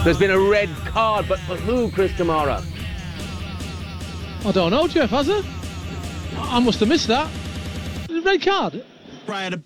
There's been a red card, but for who, Chris Kamara? I don't know, Jeff, has it? I must have missed that. Red card.